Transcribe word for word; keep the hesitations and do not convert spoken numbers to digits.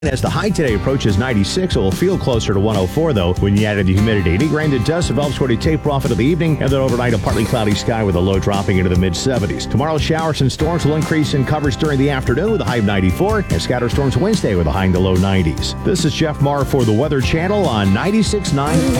As the high today approaches ninety-six, it will feel closer to one oh four, though, when you add in the humidity. Any rain that does develop toward a taper off into the evening, and then overnight a partly cloudy sky with a low dropping into the mid-seventies. Tomorrow, showers and storms will increase in coverage during the afternoon with a high of ninety-four, and scatter storms Wednesday with a high in the low nineties. This is Jeff Marr for the Weather Channel on ninety-six point nine